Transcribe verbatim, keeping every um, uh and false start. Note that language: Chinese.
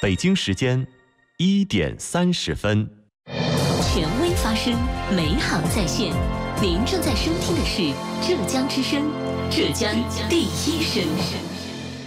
北京时间一点三十分。 权威发声，美好在线。您正在收听的是浙江之声，浙江第一声。